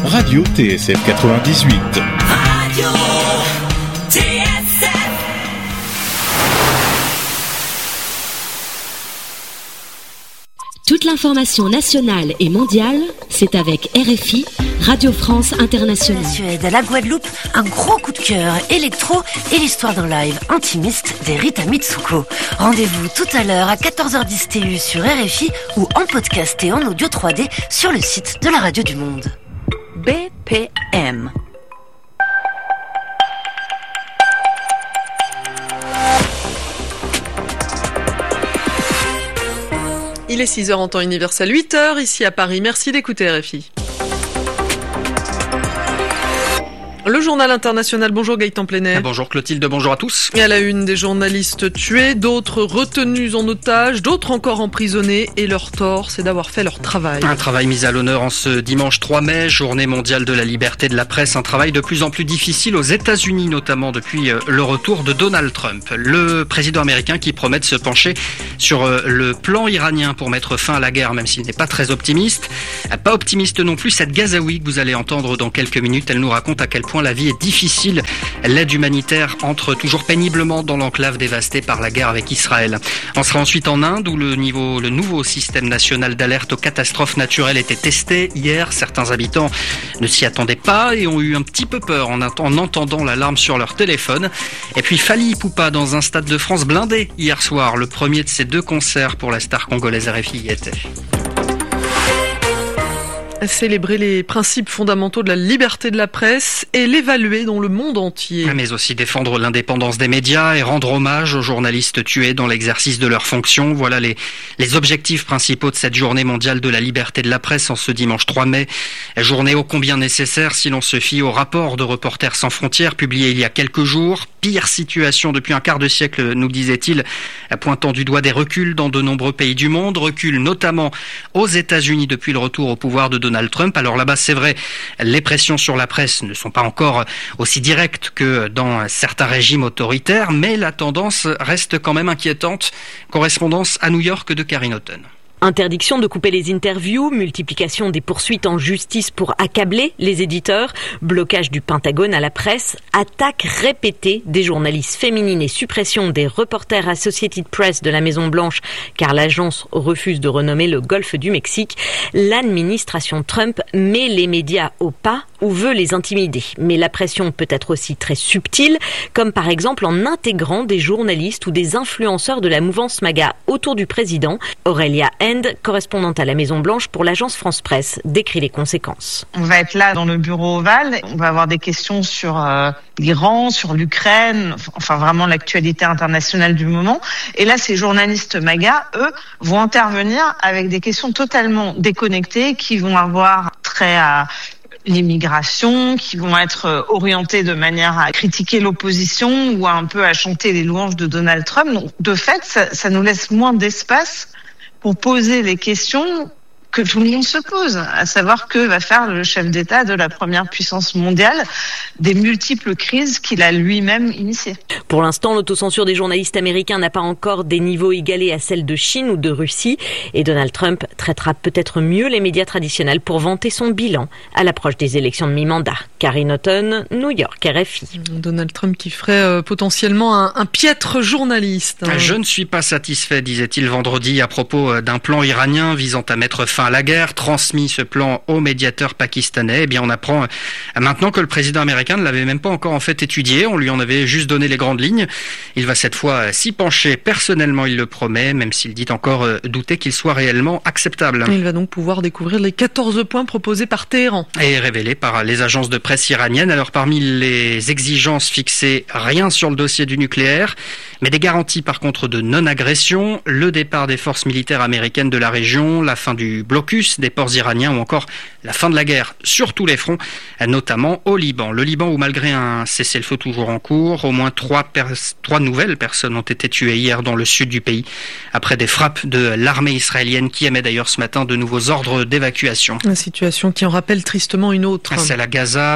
Radio TSF 98. Radio TSF. Toute l'information nationale et mondiale, c'est avec RFI, Radio France Internationale. La Suède, la Guadeloupe, un gros coup de cœur électro et l'histoire d'un live intimiste des Rita Mitsuko. Rendez-vous tout à l'heure à 14h10 TU sur RFI ou en podcast et en audio 3D sur le site de la Radio du Monde. BPM. Il est 6h en temps universel, 8h ici à Paris. Merci d'écouter RFI. Le journal international, bonjour Gaëtan Plenay. Bonjour Clotilde, bonjour à tous. Et à la une, des journalistes tués, d'autres retenus en otage, d'autres encore emprisonnés. Et leur tort, c'est d'avoir fait leur travail. Un travail mis à l'honneur en ce dimanche 3 mai, journée mondiale de la liberté de la presse. Un travail de plus en plus difficile aux États-Unis, notamment depuis le retour de Donald Trump. Le président américain qui promet de se pencher sur le plan iranien pour mettre fin à la guerre, même s'il n'est pas très optimiste. Pas optimiste non plus cette Gazaoui que vous allez entendre dans quelques minutes. Elle nous raconte à quel point la vie est difficile. L'aide humanitaire entre toujours péniblement dans l'enclave dévastée par la guerre avec Israël. On sera ensuite en Inde où le nouveau système national d'alerte aux catastrophes naturelles était testé hier. Certains habitants ne s'y attendaient pas et ont eu un petit peu peur en entendant l'alarme sur leur téléphone. Et puis Fally Ipupa dans un stade de France blindé hier soir. Le premier de ces 2 concerts pour la star congolaise RFI y était. Célébrer les principes fondamentaux de la liberté de la presse et l'évaluer dans le monde entier. Mais aussi défendre l'indépendance des médias et rendre hommage aux journalistes tués dans l'exercice de leurs fonctions. Voilà les objectifs principaux de cette journée mondiale de la liberté de la presse en ce dimanche 3 mai. Journée ô combien nécessaire si l'on se fie au rapport de Reporters sans frontières publié il y a quelques jours. Pire situation depuis un quart de siècle, nous disait-il, pointant du doigt des reculs dans de nombreux pays du monde. Reculs notamment aux États-Unis depuis le retour au pouvoir de Donald Trump. Alors là-bas, c'est vrai, les pressions sur la presse ne sont pas encore aussi directes que dans certains régimes autoritaires, mais la tendance reste quand même inquiétante. Correspondance à New York de Karine Houghton. Interdiction de couper les interviews, multiplication des poursuites en justice pour accabler les éditeurs, blocage du Pentagone à la presse, attaques répétées des journalistes féminines et suppression des Reporters Associated Press de la Maison-Blanche car l'agence refuse de renommer le golfe du Mexique. L'administration Trump met les médias au pas ou veut les intimider. Mais la pression peut être aussi très subtile, comme par exemple en intégrant des journalistes ou des influenceurs de la mouvance MAGA autour du président. Aurélia End, correspondante à la Maison-Blanche pour l'agence France Presse, décrit les conséquences. On va être là dans le bureau ovale, on va avoir des questions sur l'Iran, sur l'Ukraine, enfin vraiment l'actualité internationale du moment. Et là, ces journalistes MAGA, eux, vont intervenir avec des questions totalement déconnectées qui vont avoir trait à l'immigration, qui vont être orientés de manière à critiquer l'opposition ou un peu à chanter les louanges de Donald Trump. Donc, de fait, ça nous laisse moins d'espace pour poser les questions que tout le monde se pose, à savoir que va faire le chef d'État de la première puissance mondiale des multiples crises qu'il a lui-même initiées. Pour l'instant, l'autocensure des journalistes américains n'a pas encore des niveaux égalés à celle de Chine ou de Russie et Donald Trump traitera peut-être mieux les médias traditionnels pour vanter son bilan à l'approche des élections de mi-mandat. Karine Houghton, New York, RFI. Donald Trump qui ferait potentiellement un piètre journaliste. Je ne suis pas satisfait, disait-il vendredi à propos d'un plan iranien visant à mettre fin à la guerre, transmis ce plan au médiateur pakistanais. Eh bien, on apprend maintenant que le président américain ne l'avait même pas encore en fait étudié. On lui en avait juste donné les grandes lignes. Il va cette fois s'y pencher. Personnellement, il le promet, même s'il dit encore douter qu'il soit réellement acceptable. Il va donc pouvoir découvrir les 14 points proposés par Téhéran. Et révélés par les agences de presse iraniennes. Alors, parmi les exigences fixées, rien sur le dossier du nucléaire, mais des garanties par contre de non-agression, le départ des forces militaires américaines de la région, la fin du blocus des ports iraniens ou encore la fin de la guerre sur tous les fronts, notamment au Liban. Le Liban où malgré un cessez-le-feu toujours en cours, au moins 3 nouvelles personnes ont été tuées hier dans le sud du pays après des frappes de l'armée israélienne qui émet d'ailleurs ce matin de nouveaux ordres d'évacuation. Une situation qui en rappelle tristement une autre. Celle à Gaza,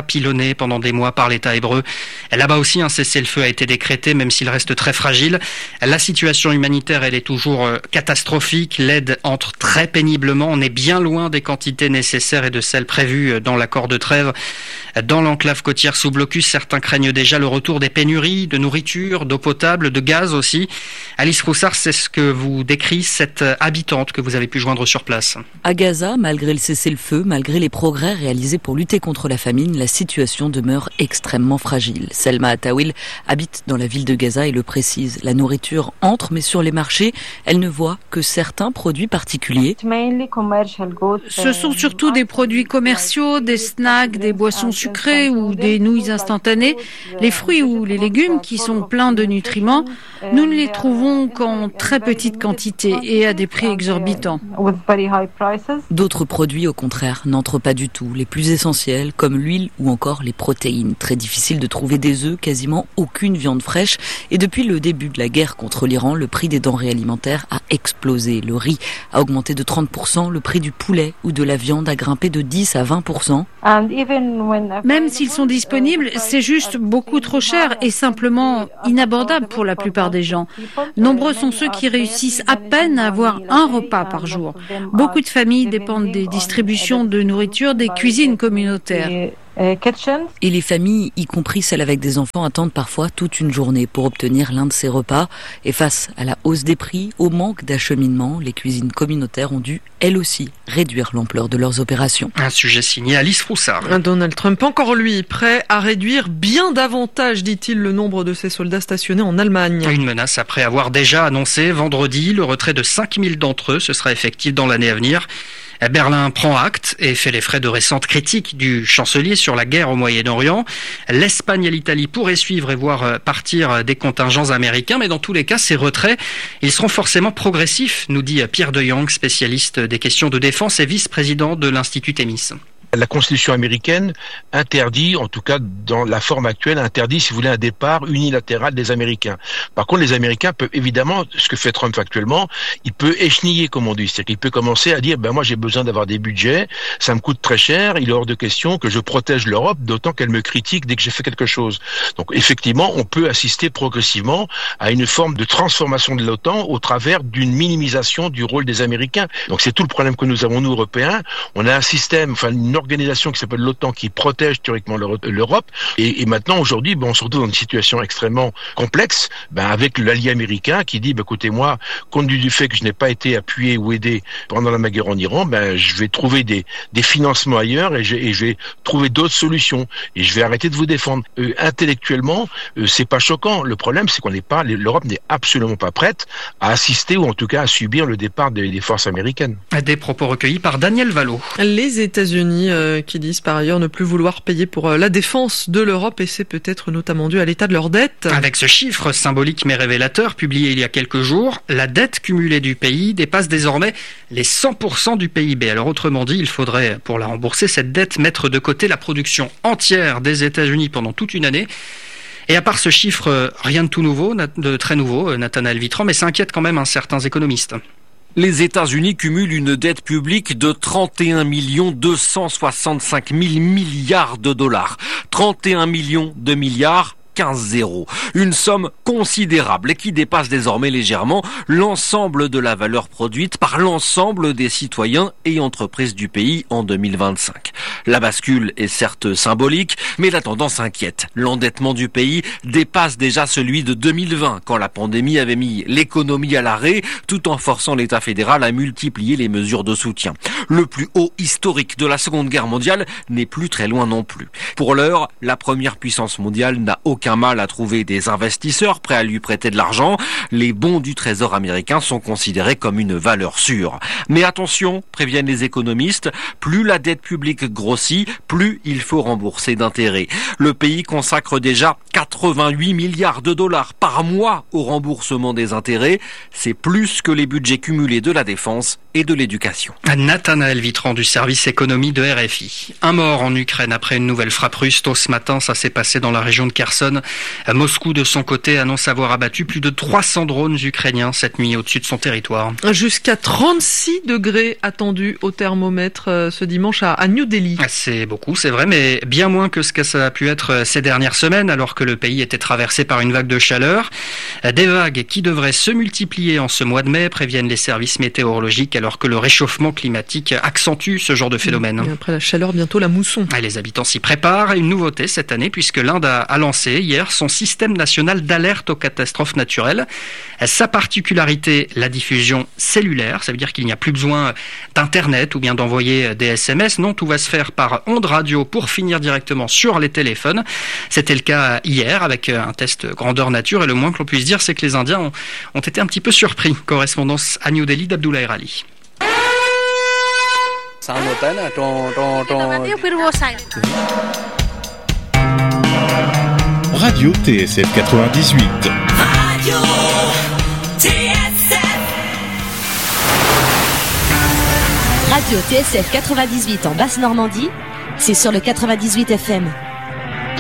Gaza, pilonné pendant des mois par l'État hébreu. Là-bas aussi, un cessez-le-feu a été décrété, même s'il reste très fragile. La situation humanitaire, elle est toujours catastrophique. L'aide entre très péniblement. On est bien loin des quantités nécessaires et de celles prévues dans l'accord de trêve. Dans l'enclave côtière sous blocus, certains craignent déjà le retour des pénuries de nourriture, d'eau potable, de gaz aussi. Alice Roussard, c'est ce que vous décrit cette habitante que vous avez pu joindre sur place. À Gaza, malgré le cessez-le-feu, malgré les progrès réalisés pour lutter contre la famine, la situation demeure extrêmement fragile. Selma Atawil habite dans la ville de Gaza et le précise. La nourriture entre, mais sur les marchés, elle ne voit que certains produits particuliers. Ce sont surtout des produits commerciaux, des snacks, des boissons sucrées ou des nouilles instantanées. Les fruits ou les légumes qui sont pleins de nutriments, nous ne les trouvons qu'en très petite quantité et à des prix exorbitants. D'autres produits, au contraire, n'entrent pas du tout. Les plus essentiels, comme l'huile ou encore les protéines. Très difficile de trouver des œufs, quasiment aucune viande fraîche. Et depuis le début de la guerre contre l'Iran, le prix des denrées alimentaires a explosé. Le riz a augmenté de 30%, le prix du poulet ou de la viande a grimpé de 10 à 20%. Même s'ils sont disponibles, c'est juste beaucoup trop cher et simplement inabordable pour la plupart des gens. Nombreux sont ceux qui réussissent à peine à avoir un repas par jour. Beaucoup de familles dépendent des distributions de nourriture des cuisines communautaires. Et les familles, y compris celles avec des enfants, attendent parfois toute une journée pour obtenir l'un de ces repas. Et face à la hausse des prix, au manque d'acheminement, les cuisines communautaires ont dû, elles aussi, réduire l'ampleur de leurs opérations. Un sujet signé Alice Roussard. Donald Trump, encore lui, prêt à réduire bien davantage, dit-il, le nombre de ses soldats stationnés en Allemagne. Une menace après avoir déjà annoncé vendredi le retrait de 5000 d'entre eux. Ce sera effectif dans l'année à venir. Berlin prend acte et fait les frais de récentes critiques du chancelier sur la guerre au Moyen-Orient. L'Espagne et l'Italie pourraient suivre et voir partir des contingents américains, mais dans tous les cas, ces retraits, ils seront forcément progressifs, nous dit Pierre de Jong, spécialiste des questions de défense et vice-président de l'Institut Thémis. La Constitution américaine interdit, en tout cas dans la forme actuelle, interdit, si vous voulez, un départ unilatéral des Américains. Par contre, les Américains peuvent évidemment, ce que fait Trump actuellement, il peut écheniller, comme on dit. C'est-à-dire qu'il peut commencer à dire, moi j'ai besoin d'avoir des budgets, ça me coûte très cher, il est hors de question que je protège l'Europe, d'autant qu'elle me critique dès que j'ai fait quelque chose. Donc effectivement, on peut assister progressivement à une forme de transformation de l'OTAN au travers d'une minimisation du rôle des Américains. Donc c'est tout le problème que nous avons, nous, Européens. On a un système, une organisation qui s'appelle l'OTAN qui protège théoriquement l'Europe et maintenant aujourd'hui on se retrouve dans une situation extrêmement complexe avec l'allié américain qui dit écoutez moi, compte tenu du fait que je n'ai pas été appuyé ou aidé pendant la guerre en Iran, je vais trouver des financements ailleurs et je vais trouver d'autres solutions et je vais arrêter de vous défendre. Intellectuellement, c'est pas choquant. Le problème c'est l'Europe n'est absolument pas prête à assister ou en tout cas à subir le départ des forces américaines. Des propos recueillis par Daniel Vallot. Les États-Unis qui disent par ailleurs ne plus vouloir payer pour la défense de l'Europe et c'est peut-être notamment dû à l'état de leur dette. Avec ce chiffre symbolique mais révélateur publié il y a quelques jours, la dette cumulée du pays dépasse désormais les 100% du PIB. Alors autrement dit, il faudrait pour la rembourser cette dette mettre de côté la production entière des États-Unis pendant toute une année. Et à part ce chiffre, rien de tout nouveau, de très nouveau, Nathanaël Vitran, mais ça inquiète quand même certains économistes. Les États-Unis cumulent une dette publique de 31 265 000 milliards de dollars. 31 millions de milliards. 15-0. Une somme considérable et qui dépasse désormais légèrement l'ensemble de la valeur produite par l'ensemble des citoyens et entreprises du pays en 2025. La bascule est certes symbolique, mais la tendance inquiète. L'endettement du pays dépasse déjà celui de 2020, quand la pandémie avait mis l'économie à l'arrêt, tout en forçant l'État fédéral à multiplier les mesures de soutien. Le plus haut historique de la Seconde Guerre mondiale n'est plus très loin non plus. Pour l'heure, la première puissance mondiale n'a aucun mal à trouver des investisseurs prêts à lui prêter de l'argent. Les bons du Trésor américain sont considérés comme une valeur sûre. Mais attention, préviennent les économistes, plus la dette publique grossit, plus il faut rembourser d'intérêts. Le pays consacre déjà 88 milliards de dollars par mois au remboursement des intérêts. C'est plus que les budgets cumulés de la défense et de l'éducation. Nathanaël Vitran du service économie de RFI. Un mort en Ukraine après une nouvelle frappe russe. Tôt ce matin, ça s'est passé dans la région de Kherson. Moscou, de son côté, annonce avoir abattu plus de 300 drones ukrainiens cette nuit au-dessus de son territoire. Jusqu'à 36 degrés attendus au thermomètre ce dimanche à New Delhi. C'est beaucoup, c'est vrai, mais bien moins que ce que ça a pu être ces dernières semaines, alors que le pays était traversé par une vague de chaleur. Des vagues qui devraient se multiplier en ce mois de mai, préviennent les services météorologiques, alors que le réchauffement climatique accentue ce genre de phénomène. Et après la chaleur, bientôt la mousson. Et les habitants s'y préparent. Une nouveauté cette année, puisque l'Inde a lancé hier son système national d'alerte aux catastrophes naturelles. Sa particularité, la diffusion cellulaire. Ça veut dire qu'il n'y a plus besoin d'Internet ou bien d'envoyer des SMS. Non, tout va se faire par ondes radio pour finir directement sur les téléphones. C'était le cas hier avec un test grandeur nature. Et le moins que l'on puisse dire, c'est que les Indiens ont été un petit peu surpris. Correspondance à New Delhi d'Abdoulaye Rali. Radio TSF 98. Radio TSF. Radio TSF 98 en Basse-Normandie, c'est sur le 98 FM.